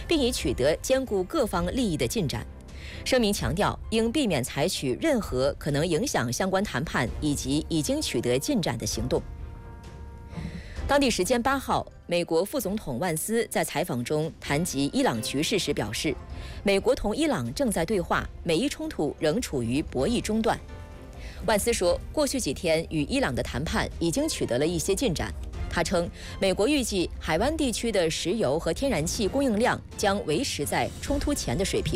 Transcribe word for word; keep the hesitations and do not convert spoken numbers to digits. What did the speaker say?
并已取得兼顾各方利益的进展。声明强调，应避免采取任何可能影响相关谈判以及已经取得进展的行动。当地时间八号，美国副总统万斯在采访中谈及伊朗局势时表示，美国同伊朗正在对话，美伊冲突仍处于博弈中段。万斯说，过去几天与伊朗的谈判已经取得了一些进展。他称，美国预计海湾地区的石油和天然气供应量将维持在冲突前的水平。